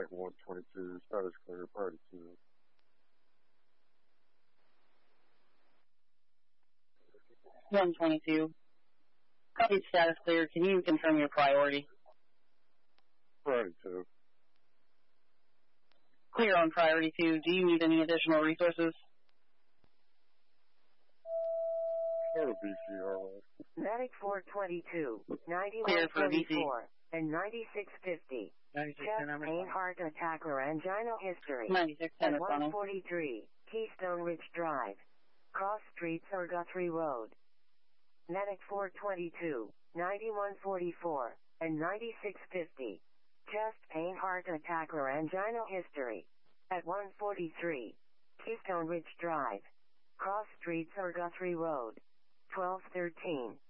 Medic 122, status clear, party 2. 122. Copy, status clear. Can you confirm your priority? Party 2. Clear on priority 2. Do you need any additional resources? Clear BCR. Medic 422, 9144, and 9650. 96 Chest, pain, heart attack, or angina history. 96 At 143, Keystone Ridge Drive. Cross Streets or Guthrie Road. Medic 422, 9144, and 9650. Chest, pain, heart attack, or angina history. At 143, Keystone Ridge Drive. Cross Streets or Guthrie Road. 1213.